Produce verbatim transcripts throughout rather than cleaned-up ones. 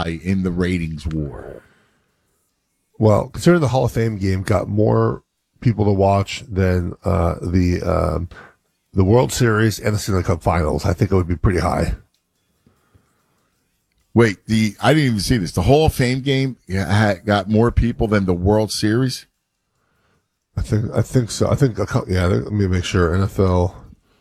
ally in the ratings war. Well, considering the Hall of Fame game got more people to watch than uh, the um, the World Series and the Stanley Cup Finals, I think it would be pretty high. Wait, the I didn't even see this. The Hall of Fame game had, got more people than the World Series? I think I think so. I think yeah. Let me make sure. N F L.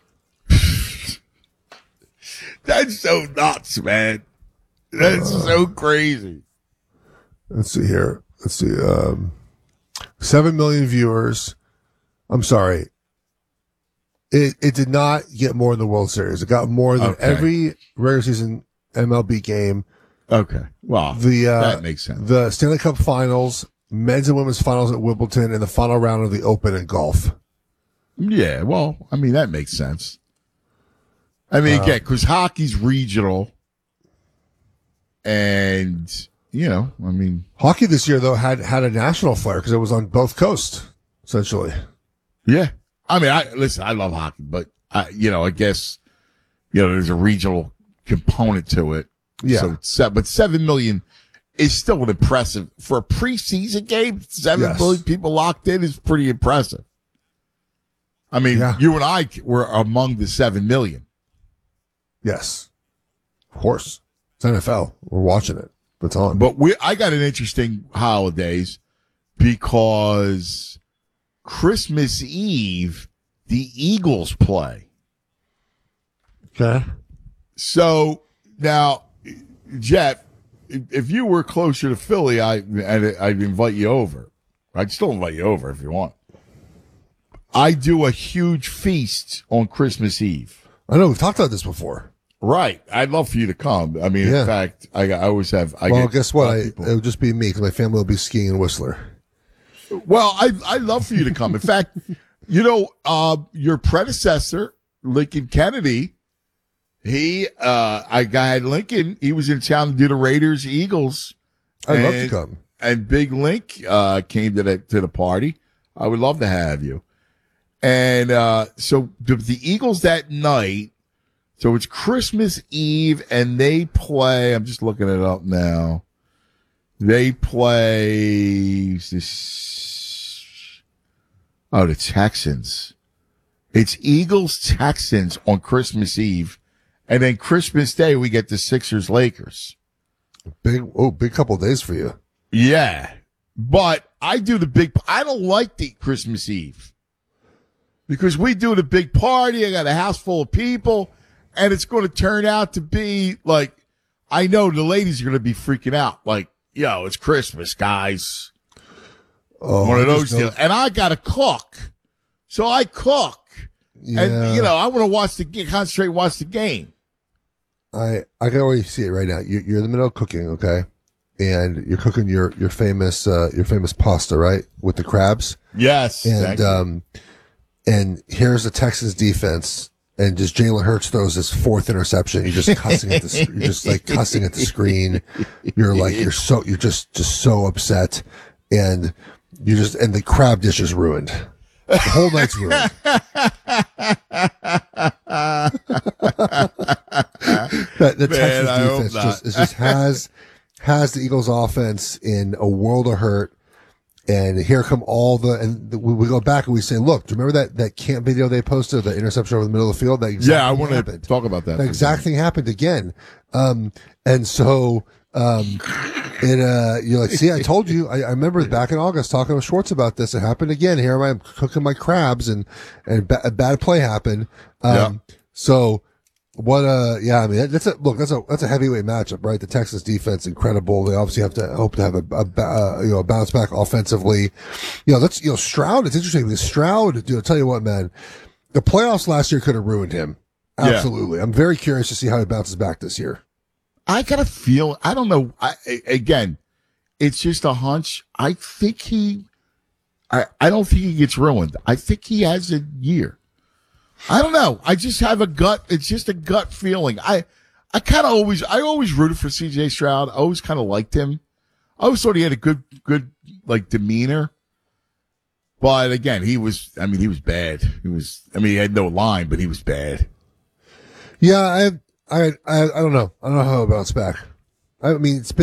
That's so nuts, man. That's uh, so crazy. Let's see here. Let's see. Um, Seven million viewers. I'm sorry. It it did not get more in the World Series. It got more than okay. every regular season M L B game. Okay. Well, the uh, that makes sense. The Stanley Cup Finals, men's and women's finals at Wimbledon, and the final round of the Open in golf. Yeah. Well, I mean that makes sense. I mean, again, because hockey's regional, and you know, I mean, hockey this year though had had a national flair because it was on both coasts, essentially. Yeah, I mean, I listen. I love hockey, but I, you know, I guess you know there's a regional component to it. Yeah. So, seven, but seven million is still an impressive for a preseason game. Seven yes. million people locked in is pretty impressive. I mean, yeah. you and I were among the seven million. Yes, of course. It's N F L. We're watching it. It's on. But we, I got an interesting holidays because Christmas Eve, the Eagles play. Okay. So now, Jeff, if you were closer to Philly, I, I'd, I'd invite you over. I'd still invite you over if you want. I do a huge feast on Christmas Eve. I know we've talked about this before. Right. I'd love for you to come. I mean, yeah. in fact, I, I always have. I well, get guess what? I, it would just be me because my family will be skiing in Whistler. Well, I I love for you to come. In fact, you know, uh, your predecessor, Lincoln Kennedy, he, uh, I got Lincoln. He was in town to do the Raiders Eagles. I'd and, love to come. And Big Link uh, came to the to the party. I would love to have you. And uh, so the, the Eagles that night. So it's Christmas Eve, and they play. I'm just looking it up now. They play this. Oh, the Texans. It's Eagles Texans on Christmas Eve, and then Christmas Day we get the Sixers Lakers. Big oh, big couple of days for you. Yeah, but I do the big. I don't like the Christmas Eve because we do the big party. I got a house full of people. And it's going to turn out to be like, I know the ladies are going to be freaking out. Like, yo, it's Christmas, guys. Oh, One of those deals. And I got to cook. So I cook. Yeah. And, you know, I want to watch the concentrate, and watch the game. I, I can already see it right now. You're, you're in the middle of cooking, okay? And you're cooking your, your famous, uh, your famous pasta, right? With the crabs. Yes. And, um, and here's the Texans defense. And just Jalen Hurts throws his fourth interception. You're just cussing at the, you're just like cussing at the screen. You're like, you're so, you're just, just so upset. And you just, and the crab dish is ruined. The whole night's ruined. the the Man, Texas defense just, it just has, has the Eagles offense in a world of hurt. And here come all the, and the, we, we go back and we say, look, do you remember that, that camp video they posted, the interception over the middle of the field? That exact yeah, I want happened. to talk about that. That exact thing happened again. Um, and so, um, it, uh, you're like, see, I told you, I, I remember back in August talking with Schwartz about this. It happened again. Here I am cooking my crabs and, and ba- a bad play happened. Um, yeah. so, What, uh, yeah, I mean, that's a, look, that's a, that's a heavyweight matchup, right? The Texas defense, incredible. They obviously have to hope to have a, a, a you know, a bounce back offensively. You know, that's, you know, Stroud, it's interesting because Stroud, dude, I'll tell you what, man, the playoffs last year could have ruined him. Absolutely. Yeah. I'm very curious to see how he bounces back this year. I got a feel, I don't know, I, again, it's just a hunch. I think he, I, I don't think he gets ruined. I think he has a year. I don't know. I just have a gut. It's just a gut feeling. I, I kind of always, I always rooted for C J Stroud. I always kind of liked him. I always thought he had a good, good, like demeanor. But again, he was, I mean, he was bad. He was, I mean, he had no line, but he was bad. Yeah. I, I, I, I don't know. I don't know how he'll bounce back. I mean, it's been